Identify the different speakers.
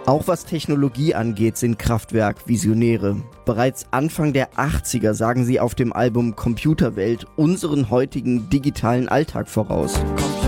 Speaker 1: Auch was Technologie angeht, sind Kraftwerk Visionäre. Bereits Anfang der 80er sagen sie auf dem Album Computerwelt unseren heutigen digitalen Alltag voraus.